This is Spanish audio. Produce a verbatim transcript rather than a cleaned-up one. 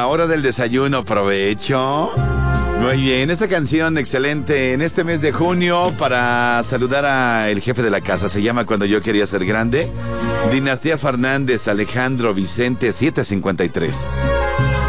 hora del desayuno, provecho. Muy bien, esta canción excelente en este mes de junio para saludar al jefe de la casa. Se llama Cuando yo quería ser grande. Dinastía Fernández, Alejandro Vicente, siete cincuenta y tres.